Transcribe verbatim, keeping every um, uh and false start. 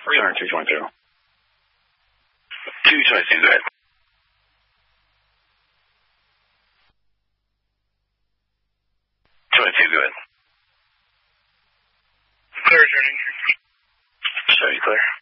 Center two twenty-two. two twenty-two, go ahead. twenty-two, go ahead. Clear, turning. Show you clear.